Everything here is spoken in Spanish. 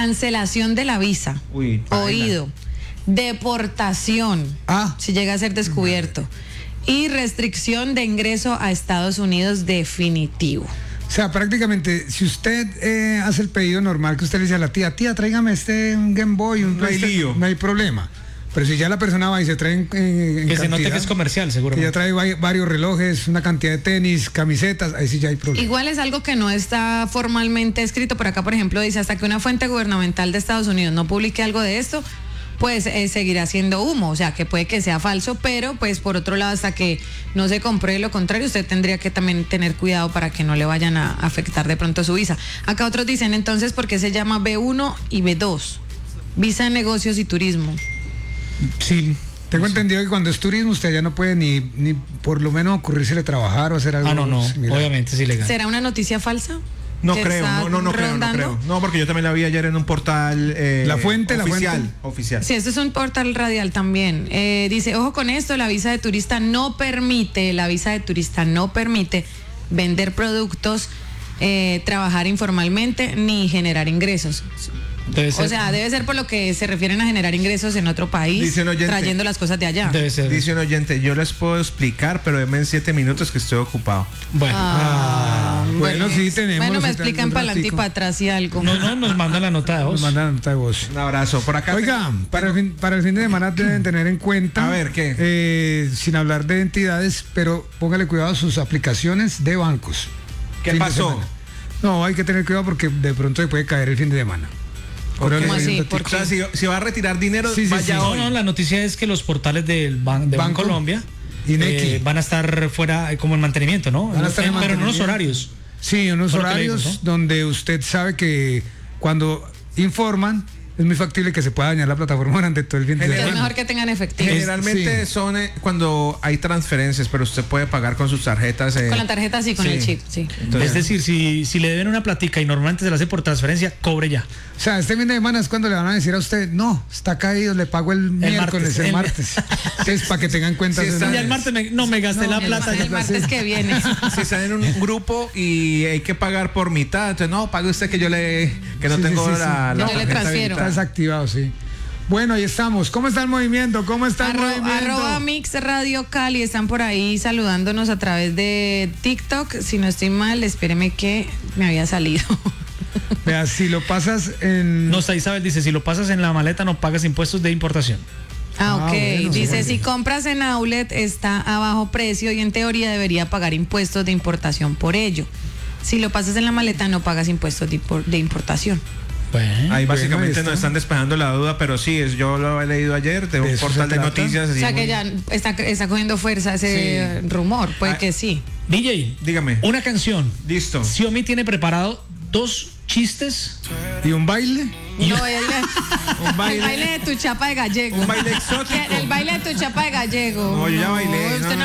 cancelación de la visa, oído, deportación, si llega a ser descubierto, y restricción de ingreso a Estados Unidos definitivo. O sea, prácticamente, si usted hace el pedido normal que usted le dice a la tía, tráigame un Game Boy, no hay lío, no hay problema. Pero si ya la persona va y se trae en que cantidad, se note que es comercial, seguramente. Que ya trae varios relojes, una cantidad de tenis, camisetas, ahí sí ya hay problema. Igual es algo que no está formalmente escrito. Por acá, por ejemplo, dice, hasta que una fuente gubernamental de Estados Unidos no publique algo de esto, pues seguirá siendo humo, o sea, que puede que sea falso, pero pues por otro lado, hasta que no se compruebe lo contrario, usted tendría que también tener cuidado para que no le vayan a afectar de pronto su visa. Acá otros dicen, entonces, ¿por qué se llama B1 y B2? Visa de negocios y turismo. Sí, tengo entendido que cuando es turismo usted ya no puede ni por lo menos ocurrírsele trabajar o hacer algo. No, similar. Obviamente es ilegal. ¿Será una noticia falsa? No creo, no creo. No, porque yo también la vi ayer en un portal la fuente oficial. Sí, esto es un portal radial también. Dice, ojo con esto, la visa de turista no permite vender productos, trabajar informalmente ni generar ingresos. O sea, debe ser por lo que se refieren a generar ingresos en otro país, trayendo las cosas de allá. Debe ser. Dice un oyente, yo les puedo explicar, pero denme 7 minutos que estoy ocupado. Bueno, sí tenemos. Bueno, me explican para adelante y para atrás y algo. No, nos mandan la nota de voz. Un abrazo. Por acá. Oiga, para el fin de semana deben tener en cuenta. A ver, ¿qué? Sin hablar de entidades, pero póngale cuidado a sus aplicaciones de bancos. ¿Qué pasó? No, hay que tener cuidado porque de pronto se puede caer el fin de semana. ¿Cómo así? O sea, si va a retirar dinero, vaya hoy. No, la noticia es que los portales del Banco Colombia van a estar fuera como en mantenimiento, ¿no? Pero en unos horarios. Sí, unos horarios, ¿no? Donde usted sabe que cuando informan es muy factible que se pueda dañar la plataforma durante todo el fin de semana. Es mejor que tengan efectivo. Generalmente son cuando hay transferencias, pero usted puede pagar con sus tarjetas. Con la tarjeta sí, con el chip, sí. Entonces, es decir, si le deben una platica y normalmente se la hace por transferencia, cobre ya. O sea, este fin de semana es cuando le van a decir a usted, no, está caído, le pago el miércoles, el martes. Entonces, para que tengan cuenta. Ya el martes me gasté la plata. El martes que viene. Si están en un grupo y hay que pagar por mitad, entonces no, pague usted que yo no tengo la yo le transfiero. Está desactivado, sí. Bueno, ahí estamos. ¿Cómo está el movimiento? Arroba Mix Radio Cali, están por ahí saludándonos a través de TikTok. Si no estoy mal, espéreme que me había salido. Vea, si lo pasas en... No, está Isabel, dice, si lo pasas en la maleta no pagas impuestos de importación. Ok. Bueno, dice, si compras en outlet está a bajo precio y en teoría debería pagar impuestos de importación por ello. Si lo pasas en la maleta no pagas impuestos de importación. Bueno, ahí básicamente nos están despejando la duda, pero sí, yo lo he leído ayer de un portal de noticias. O sea que ya está cogiendo fuerza ese rumor, puede que sí. DJ, dígame. Una canción. Listo. Xiaomi tiene preparado 2 chistes y un baile. No, el baile de tu chapa de gallego. Un baile exótico. El baile de tu chapa de gallego. No, yo ya bailé. Usted